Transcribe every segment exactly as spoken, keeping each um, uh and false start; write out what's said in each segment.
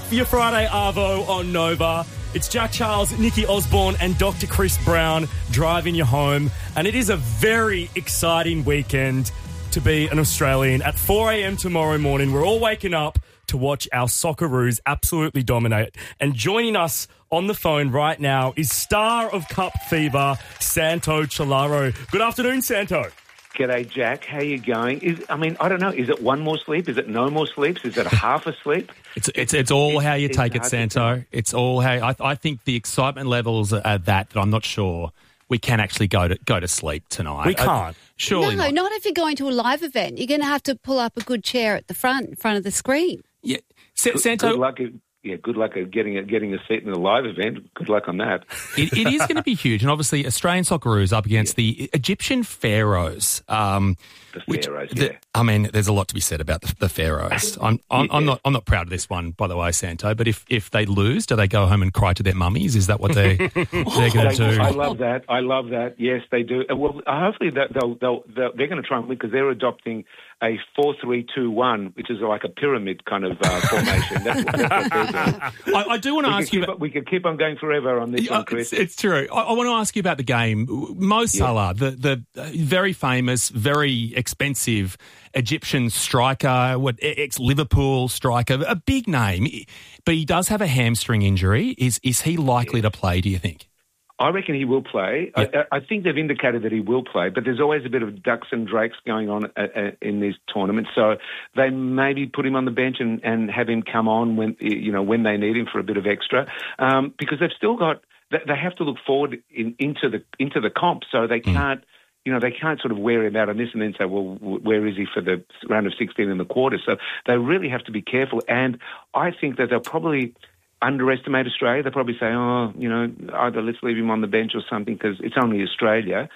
for your Friday Arvo on Nova. It's Jack Charles, Nikki Osborne and Doctor Chris Brown driving you home. And it is a very exciting weekend to be an Australian. At four a.m. tomorrow morning, we're all waking up to watch our Socceroos absolutely dominate. And joining us on the phone right now is star of Cup Fever, Santo Cilauro. Good afternoon, Santo. G'day, Jack. How you going? Is I mean, I don't know. Is it one more sleep? Is it no more sleeps? Is it a half a sleep? It's it's it's all how you it's take it, Santo. It's all how I, I think the excitement levels are at that that I'm not sure we can actually go to go to sleep tonight. We can't. I, surely no, not. not if you're going to a live event. You're going to have to pull up a good chair at the front, in front of the screen. Yeah, Sa- Good, Santo. good luck. Yeah, good luck at getting a, getting a seat in a live event. Good luck on that. It, it is going to be huge, and obviously Australian Socceroos up against yeah. the Egyptian Pharaohs. Um, the which, Pharaohs, the, yeah. I mean, there's a lot to be said about the, the Pharaohs. I'm, I'm, yeah. I'm not, I'm not proud of this one, by the way, Santo. But if, if they lose, do they go home and cry to their mummies? Is that what they they're going to do? I love that. I love that. Yes, they do. Well, hopefully that they'll, they'll, they'll they're going to try and win because they're adopting a four three two one, which is like a pyramid kind of uh, formation. That's what, that's what they're doing. I, I do want to we ask you. About, about, we could keep on going forever on this uh, one, Chris. It's, it's true. I, I want to ask you about the game. Mo Salah, yeah. the the very famous, very expensive Egyptian striker, what ex-Liverpool striker, a big name, but he does have a hamstring injury. Is is he likely yeah. to play, do you think? I reckon he will play. Yeah. I, I think they've indicated that he will play, but there's always a bit of ducks and drakes going on uh, uh, in these tournaments. So they maybe put him on the bench and, and have him come on when you know when they need him for a bit of extra, um, because they've still got they have to look forward in, into the into the comp, so they can't. Mm. You know, they can't sort of wear him out on this and then say, well, where is he for the round of sixteen in the quarter? So they really have to be careful. And I think that they'll probably underestimate Australia. They'll probably say, oh, you know, either let's leave him on the bench or something because it's only Australia.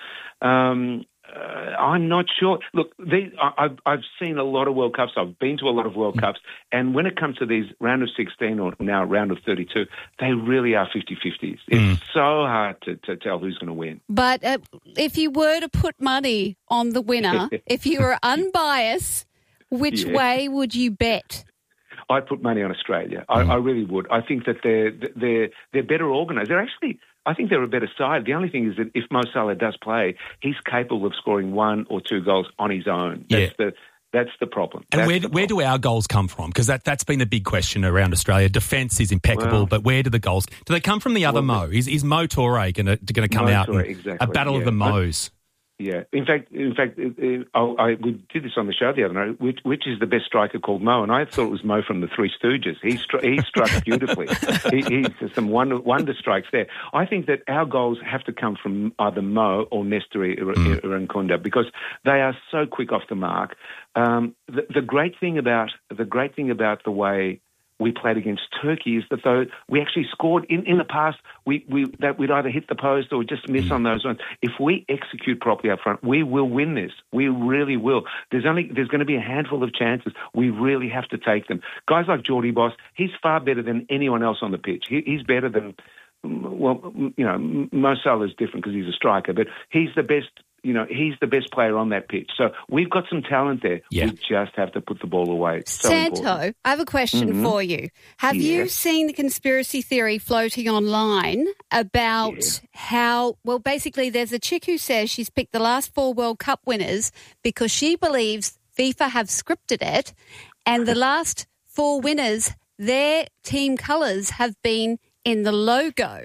Um, uh, I'm not sure. Look, these, I, I've, I've seen a lot of World Cups. I've been to a lot of World Cups. And when it comes to these round of sixteen or now round of thirty-two, they really are fifty-fifties. Mm. It's so hard to, to tell who's going to win. But uh, if you were to put money on the winner, if you were unbiased, which yeah. way would you bet? I'd put money on Australia. I, I really would. I think that they're they're they're better organised. They're actually, I think they're a better side. The only thing is that if Mo Salah does play, he's capable of scoring one or two goals on his own. That's yeah. the that's the problem. And that's where problem. where do our goals come from? Because that that's been the big question around Australia. Defence is impeccable, well, but where do the goals? Do they come from the other well, Mo? Is is Mo Toure going to going to come Mo out Toure, in exactly, a battle yeah. of the Mo's? Yeah, in fact, in fact, it, I, I we did this on the show the other night. Which, which is the best striker called Mo? And I thought it was Mo from the Three Stooges. He stri- he struck beautifully. he, he's some wonder wonder strikes there. I think that our goals have to come from either Mo or Nestor mm. Irankunda because they are so quick off the mark. Um, the, the great thing about the great thing about the way we played against Turkey is that though we actually scored in, in the past, we, we that we'd either hit the post or just miss mm. on those ones. If we execute properly up front, we will win this. We really will. There's only there's going to be a handful of chances. We really have to take them. Guys like Geordie Boss, he's far better than anyone else on the pitch. He, he's better than well, you know, Mo Salah is different because he's a striker, but he's the best. You know, he's the best player on that pitch. So we've got some talent there. Yeah. We just have to put the ball away. So Santo, important. I have a question mm-hmm. for you. Have yes. you seen the conspiracy theory floating online about yeah. how, well, basically there's a chick who says she's picked the last four World Cup winners because she believes FIFA have scripted it and the last four winners, their team colours have been in the logo.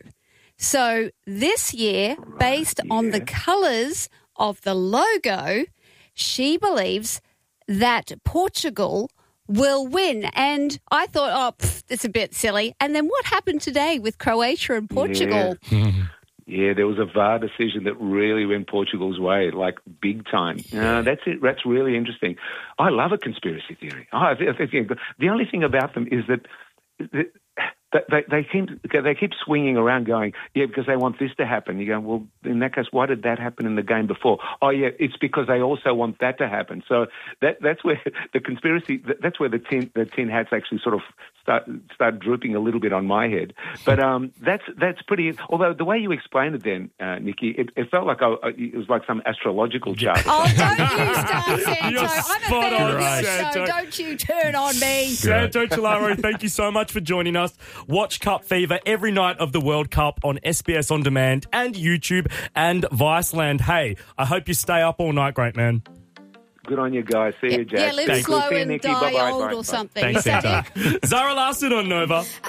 So this year, right, based yeah. on the colours of the logo, she believes that Portugal will win. And I thought, oh, pff, that's a bit silly. And then what happened today with Croatia and Portugal? Yeah. Yeah, there was a V A R decision that really went Portugal's way, like big time. Yeah. Uh, that's it. That's really interesting. I love a conspiracy theory. I, I think the only thing about them is that they, they keep they keep swinging around, going, yeah, because they want this to happen. You go, well, in that case, why did that happen in the game before? Oh, yeah, it's because they also want that to happen. So that that's where the conspiracy, that's where the tin the tin hats actually sort of start start drooping a little bit on my head. But um, that's that's pretty. Although the way you explained it, then, uh, Nikki, it, it felt like I, it was like some astrological chart. Oh, don't you start, Santo. You're I'm a spot fan on, of your Santo. show. Don't you turn on me. Santo Chilaro, thank you so much for joining us. Watch Cup Fever every night of the World Cup on S B S On Demand and YouTube and Viceland. Hey, I hope you stay up all night, great man. Good on you guys. See Yeah, you, Jack. yeah, live Thanks. slow See you, and Nikki. die Bye-bye. old Bye. or something. Thanks, Is that Santo. it? Zara Larson on Nova.